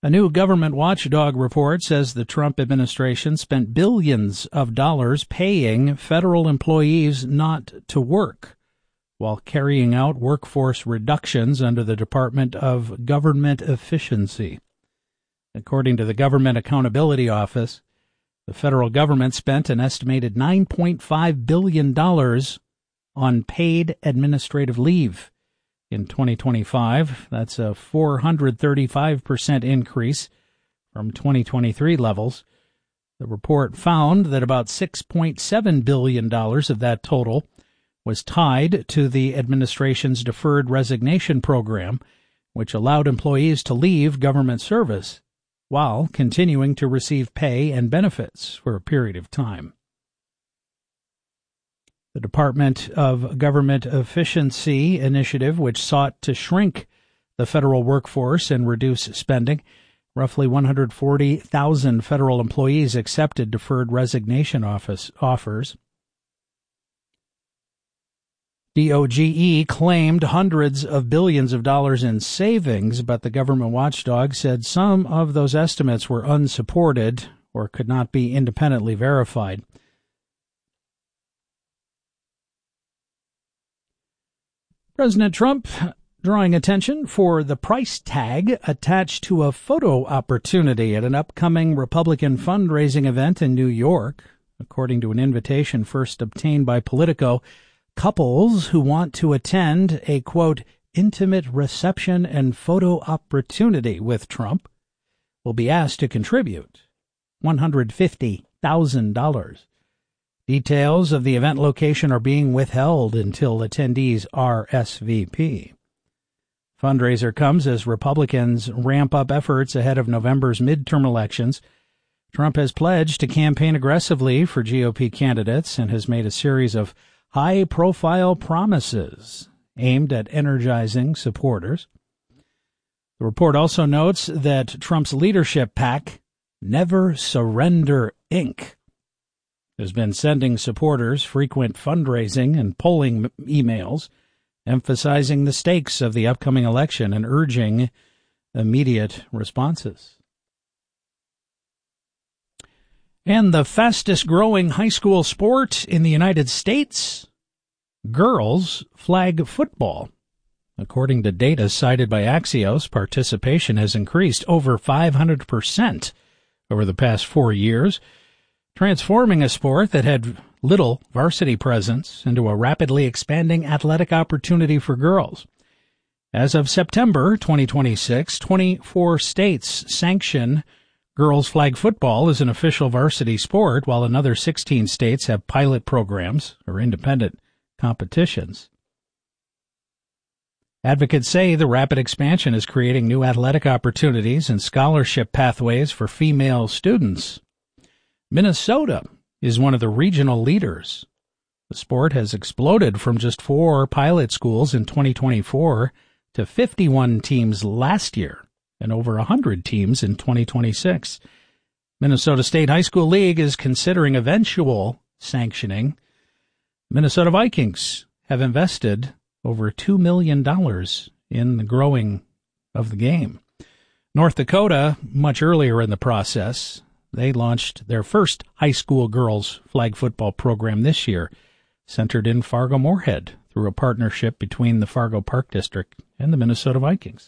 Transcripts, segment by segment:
A new government watchdog report says the Trump administration spent billions of dollars paying federal employees not to work while carrying out workforce reductions under the Department of Government Efficiency. According to the Government Accountability Office, the federal government spent an estimated $9.5 billion on paid administrative leave in 2025. That's a 435% increase from 2023 levels. The report found that about $6.7 billion of that total was tied to the administration's deferred resignation program, which allowed employees to leave government service while continuing to receive pay and benefits for a period of time. The Department of Government Efficiency initiative, which sought to shrink the federal workforce and reduce spending, roughly 140,000 federal employees accepted deferred resignation offers. DOGE claimed hundreds of billions of dollars in savings, but the government watchdog said some of those estimates were unsupported or could not be independently verified. President Trump drawing attention for the price tag attached to a photo opportunity at an upcoming Republican fundraising event in New York. According to an invitation first obtained by Politico, couples who want to attend a, quote, intimate reception and photo opportunity with Trump will be asked to contribute $150,000. Details of the event location are being withheld until attendees RSVP. Fundraiser comes as Republicans ramp up efforts ahead of November's midterm elections. Trump has pledged to campaign aggressively for GOP candidates and has made a series of high-profile promises aimed at energizing supporters. The report also notes that Trump's leadership PAC, Never Surrender Inc., has been sending supporters frequent fundraising and polling emails, emphasizing the stakes of the upcoming election and urging immediate responses. And the fastest growing high school sport in the United States, girls flag football. According to data cited by Axios, participation has increased over 500% over the past 4 years, transforming a sport that had little varsity presence into a rapidly expanding athletic opportunity for girls. As of September 2026, 24 states sanction girls flag football as an official varsity sport, while another 16 states have pilot programs or independent competitions. Advocates say the rapid expansion is creating new athletic opportunities and scholarship pathways for female students. Minnesota is one of the regional leaders. The sport has exploded from just 4 pilot schools in 2024 to 51 teams last year and over 100 teams in 2026. Minnesota State High School League is considering eventual sanctioning. Minnesota Vikings have invested over $2 million in the growing of the game. North Dakota, much earlier in the process, they launched their first high school girls flag football program this year, centered in Fargo-Moorhead through a partnership between the Fargo Park District and the Minnesota Vikings.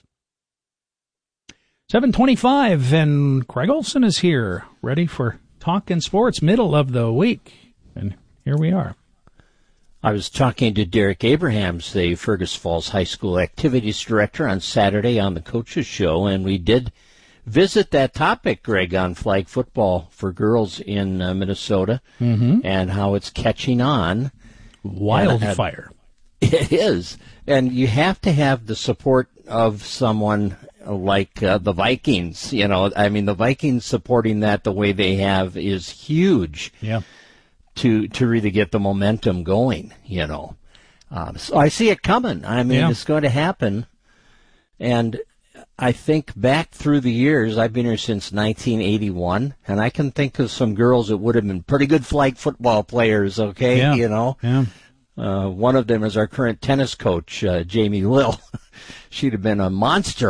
7:25, and Craig Olson is here, ready for Talkin' Sports, middle of the week. And here we are. I was talking to Derek Abrahams, the Fergus Falls High School Activities Director, on Saturday on the Coaches Show, and we did visit that topic, Greg, on flag football for girls in Minnesota and how it's catching on. Wildfire. It is. And you have to have the support of someone like the Vikings. You know, I mean, the Vikings supporting that the way they have is huge. Yeah. To really get the momentum going, you know. So I see it coming. I mean, It's going to happen. And I think back through the years, I've been here since 1981, and I can think of some girls that would have been pretty good flag football players, okay? Yeah. You know? Yeah. One of them is our current tennis coach, Jamie Lill. She'd have been a monster